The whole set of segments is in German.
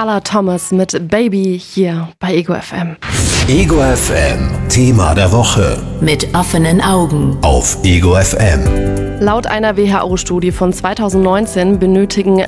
Carla Thomas mit Baby hier bei Ego FM. Ego FM, Thema der Woche. Mit offenen Augen. Auf Ego FM. Laut einer WHO-Studie von 2019 benötigen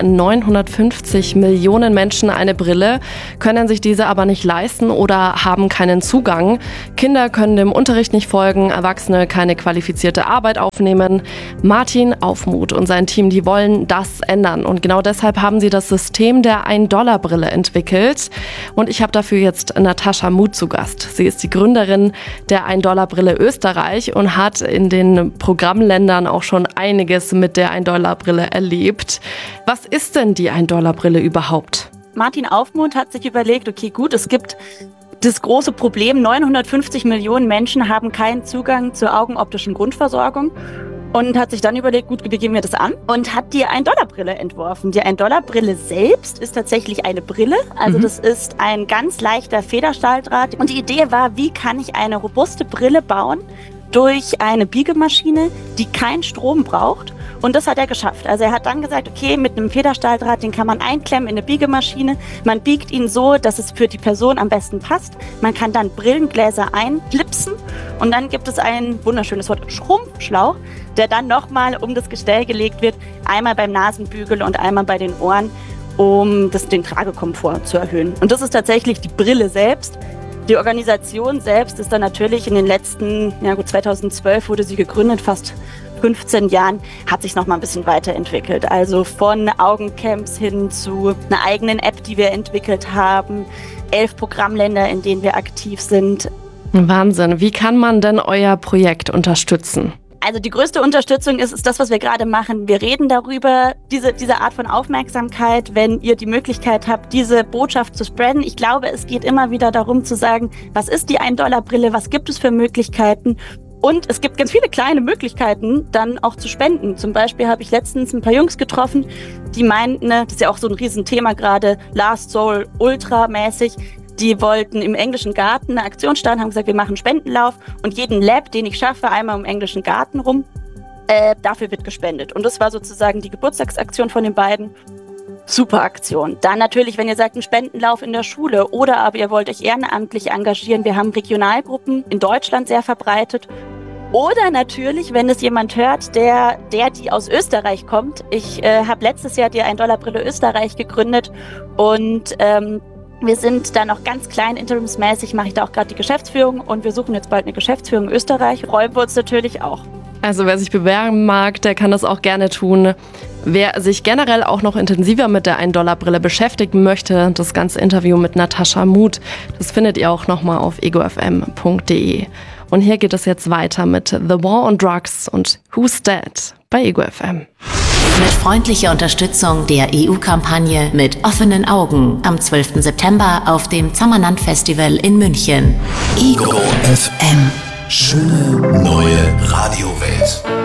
950 Millionen Menschen eine Brille, können sich diese aber nicht leisten oder haben keinen Zugang. Kinder können dem Unterricht nicht folgen, Erwachsene keine qualifizierte Arbeit aufnehmen. Martin Aufmuth und sein Team, die wollen das ändern. Und genau deshalb haben sie das System der 1-Dollar-Brille entwickelt. Und ich habe dafür jetzt Natascha Muth zu Gast. Sie ist die Gründerin der 1-Dollar-Brille Österreich und hat in den Programmländern auch schon einiges mit der 1-Dollar-Brille erlebt. Was ist denn die 1-Dollar-Brille überhaupt? Martin Aufmuth hat sich überlegt, okay gut, es gibt das große Problem, 950 Millionen Menschen haben keinen Zugang zur augenoptischen Grundversorgung und hat sich dann überlegt, gut, wie gehen wir das an? Und hat die 1-Dollar-Brille entworfen. Die 1-Dollar-Brille selbst ist tatsächlich eine Brille, also das ist ein ganz leichter Federstahldraht. Und die Idee war, wie kann ich eine robuste Brille bauen, durch eine Biegemaschine, die keinen Strom braucht. Und das hat er geschafft. Also er hat dann gesagt, okay, mit einem Federstahldraht, den kann man einklemmen in eine Biegemaschine. Man biegt ihn so, dass es für die Person am besten passt. Man kann dann Brillengläser einklipsen. Und dann gibt es ein wunderschönes Wort, Schrumpfschlauch, der dann nochmal um das Gestell gelegt wird. Einmal beim Nasenbügel und einmal bei den Ohren, um den Tragekomfort zu erhöhen. Und das ist tatsächlich die Brille selbst. Die Organisation selbst ist dann natürlich in den letzten, 2012 wurde sie gegründet, fast 15 Jahren, hat sich noch mal ein bisschen weiterentwickelt. Also von Augencamps hin zu einer eigenen App, die wir entwickelt haben, 11 Programmländer, in denen wir aktiv sind. Wahnsinn. Wie kann man denn euer Projekt unterstützen? Also die größte Unterstützung ist das, was wir gerade machen. Wir reden darüber, diese Art von Aufmerksamkeit, wenn ihr die Möglichkeit habt, diese Botschaft zu spreaden. Ich glaube, es geht immer wieder darum zu sagen, was ist die 1-Dollar-Brille, was gibt es für Möglichkeiten? Und es gibt ganz viele kleine Möglichkeiten, dann auch zu spenden. Zum Beispiel habe ich letztens ein paar Jungs getroffen, die meinten, das ist ja auch so ein Riesenthema gerade, Last Soul Ultra mäßig, die wollten im englischen Garten eine Aktion starten, haben gesagt, wir machen Spendenlauf und jeden Lab, den ich schaffe, einmal im englischen Garten rum, dafür wird gespendet. Und das war sozusagen die Geburtstagsaktion von den beiden. Super Aktion. Dann natürlich, wenn ihr sagt, ein Spendenlauf in der Schule oder aber ihr wollt euch ehrenamtlich engagieren. Wir haben Regionalgruppen in Deutschland sehr verbreitet. Oder natürlich, wenn es jemand hört, die aus Österreich kommt. Ich habe letztes Jahr die 1-Dollar-Brille Österreich gegründet und wir sind da noch ganz klein, interimsmäßig mache ich da auch gerade die Geschäftsführung und wir suchen jetzt bald eine Geschäftsführung in Österreich. Freuen wir uns natürlich auch. Also wer sich bewerben mag, der kann das auch gerne tun. Wer sich generell auch noch intensiver mit der 1-Dollar-Brille beschäftigen möchte, das ganze Interview mit Natascha Muth, das findet ihr auch nochmal auf egofm.de. Und hier geht es jetzt weiter mit The War on Drugs und Who's Dead bei Ego FM. Mit freundlicher Unterstützung der EU-Kampagne Mit offenen Augen am 12. September auf dem Zammerland-Festival in München. Ego FM. Schöne neue Radiowelt.